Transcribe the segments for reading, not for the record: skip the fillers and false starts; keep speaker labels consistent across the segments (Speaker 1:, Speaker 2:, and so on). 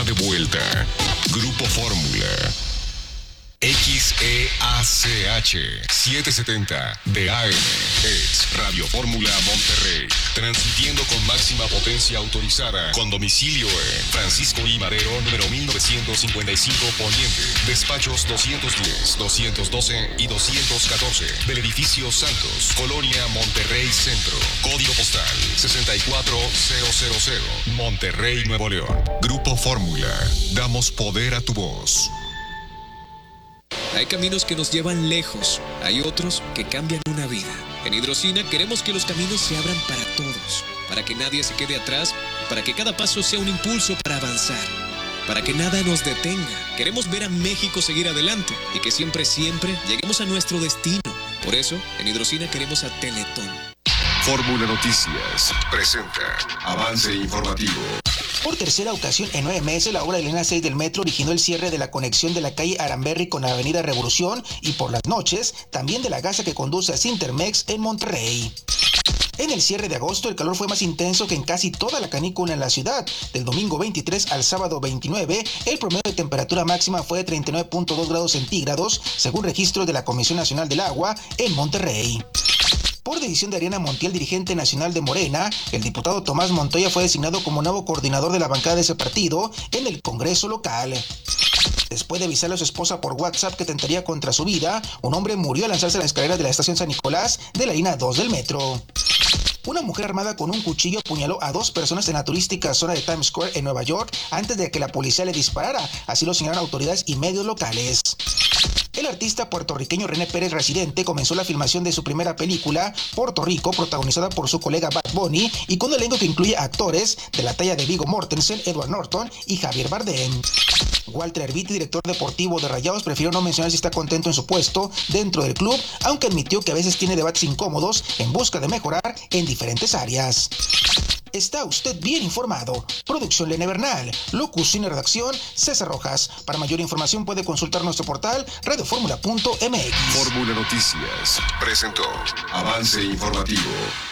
Speaker 1: de vuelta. Grupo Fórmula. XEACH 770 de AM es Radio Fórmula Monterrey, transmitiendo con máxima potencia autorizada, con domicilio en Francisco I. Madero, número 1955 Poniente, despachos 210, 212 y 214 del edificio Santos, Colonia Monterrey Centro, código postal 64000, Monterrey, Nuevo León. Grupo Fórmula, damos poder a tu voz.
Speaker 2: Hay caminos que nos llevan lejos, hay otros que cambian una vida. En Hidrocina queremos que los caminos se abran para todos, para que nadie se quede atrás, para que cada paso sea un impulso para avanzar, para que nada nos detenga. Queremos ver a México seguir adelante y que siempre, siempre lleguemos a nuestro destino. Por eso, en Hidrocina queremos a Teletón.
Speaker 1: Fórmula Noticias presenta avance informativo.
Speaker 3: Por tercera ocasión en 9 meses, la obra de la línea 6 del metro originó el cierre de la conexión de la calle Aramberri con la avenida Revolución y por las noches, también de la gasa que conduce a Cintermex en Monterrey. En el cierre de agosto, el calor fue más intenso que en casi toda la canícula en la ciudad. Del domingo 23 al sábado 29, el promedio de temperatura máxima fue de 39.2 grados centígrados, según registros de la Comisión Nacional del Agua en Monterrey. Por decisión de Ariana Montiel, dirigente nacional de Morena, el diputado Tomás Montoya fue designado como nuevo coordinador de la bancada de ese partido en el Congreso local. Después de avisarle a su esposa por WhatsApp que tentaría contra su vida, un hombre murió al lanzarse a las escaleras de la estación San Nicolás de la línea 2 del metro. Una mujer armada con un cuchillo apuñaló a 2 personas en la turística zona de Times Square en Nueva York antes de que la policía le disparara, así lo señalaron autoridades y medios locales. El artista puertorriqueño René Pérez Residente comenzó la filmación de su primera película, Puerto Rico, protagonizada por su colega Bad Bunny y con un elenco que incluye actores de la talla de Viggo Mortensen, Edward Norton y Javier Bardem. Walter Erviti, director deportivo de Rayados, prefirió no mencionar si está contento en su puesto dentro del club, aunque admitió que a veces tiene debates incómodos en busca de mejorar en diferentes áreas. Está usted bien informado. Producción Lene Bernal. Locución y redacción César Rojas. Para mayor información puede consultar nuestro portal radioformula.mx.
Speaker 1: Fórmula Noticias presentó avance informativo.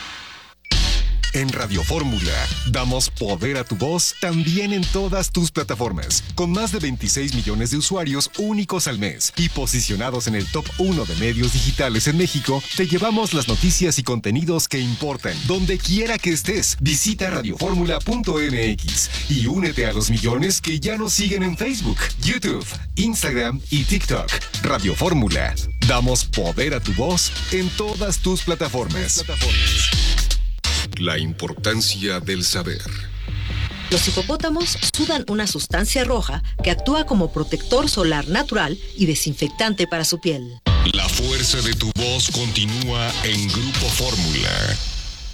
Speaker 1: En Radio Fórmula, damos poder a tu voz también en todas tus plataformas, con más de 26 millones de usuarios únicos al mes y posicionados en el top 1 de medios digitales en México. Te llevamos las noticias y contenidos que importan, donde quiera que estés. Visita radioformula.mx y únete a los millones que ya nos siguen en Facebook, YouTube, Instagram y TikTok. Radio Fórmula, damos poder a tu voz en todas tus plataformas. La importancia del saber.
Speaker 4: Los hipopótamos sudan una sustancia roja que actúa como protector solar natural y desinfectante para su piel.
Speaker 1: La fuerza de tu voz continúa en Grupo Fórmula.